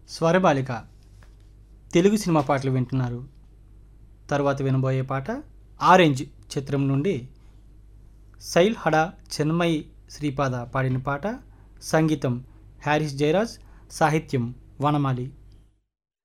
స్వరబాలిక Telugu cinema పాటలు వింటున్నారు. తర్వాత వినబోయే పాట ఆరెంజ్ చిత్రం నుండి శైల్ హడా చెన్మయి శ్రీపాద పాడిన పాట. సంగీతం హ్యారిస్ జయరాజ్, సాహిత్యం వనమాలి.